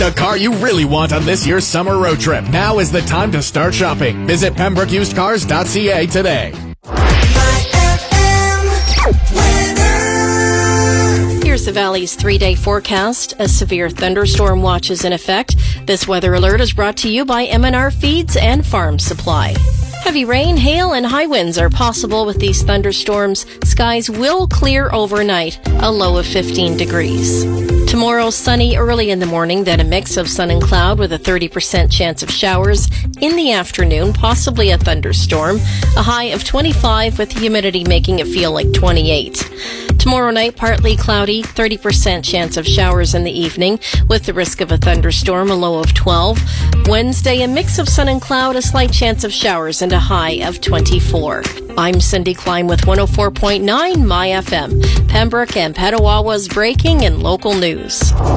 the car you really want on this year's summer road trip. Now is the time to start shopping. Visit PembrokeUsedCars.ca today. Here's the Valley's 3-day forecast. A severe thunderstorm watch is in effect. This weather alert is brought to you by M&R Feeds and Farm Supply. Heavy rain, hail, and high winds are possible with these thunderstorms. Skies will clear overnight, a low of 15 degrees. Tomorrow, sunny early in the morning, then a mix of sun and cloud with a 30% chance of showers. In the afternoon, possibly a thunderstorm. A high of 25 with humidity making it feel like 28. Tomorrow night, partly cloudy, 30% chance of showers in the evening with the risk of a thunderstorm, a low of 12. Wednesday, a mix of sun and cloud, a slight chance of showers and a high of 24. I'm Cindy Klein with 104.9 My FM. Pembroke and Petawawa's breaking and local news.